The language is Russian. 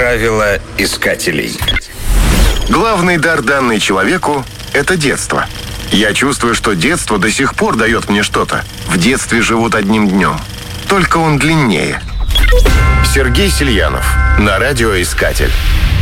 Правила искателей. Главный дар, данный человеку, это детство. Я чувствую, что детство до сих пор дает мне что-то. В детстве живут одним днем. Только он длиннее. Сергей Сельянов. На радио «Искатель».